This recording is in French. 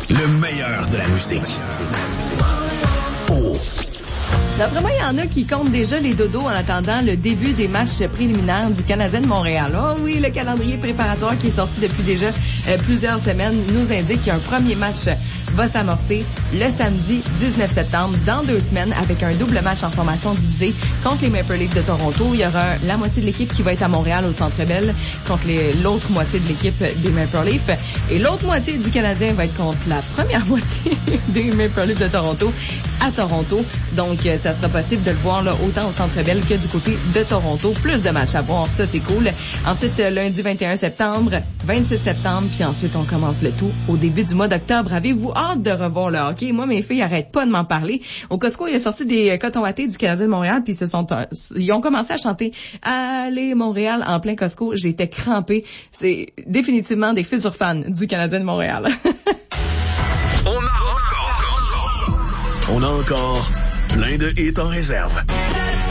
Le meilleur de la musique. Oh. D'après moi, il y en a qui comptent déjà les dodos en attendant le début des matchs préliminaires du Canadien de Montréal. Oh oui, le calendrier préparatoire qui est sorti depuis déjà plusieurs semaines nous indique qu'il y a un premier match va s'amorcer le samedi 19 septembre, dans 2 semaines, avec un double match en formation divisée contre les Maple Leafs de Toronto. Il y aura la moitié de l'équipe qui va être à Montréal au Centre Bell contre l'autre moitié de l'équipe des Maple Leafs. Et l'autre moitié du Canadien va être contre la première moitié des Maple Leafs de Toronto à Toronto. Donc, ça sera possible de le voir là, autant au Centre Bell que du côté de Toronto. Plus de matchs à voir, ça c'est cool. Ensuite, lundi 21 septembre, 26 septembre, puis ensuite on commence le tout au début du mois d'octobre. Avez-vous hâte de revoir le hockey? Moi, mes filles arrêtent pas de m'en parler. Au Costco, il a sorti des cotons wattés du Canadien de Montréal, puis ils ont commencé à chanter « Allez Montréal » en plein Costco. J'étais crampée. C'est définitivement des futurs fans du Canadien de Montréal. On a encore plein de hits en réserve.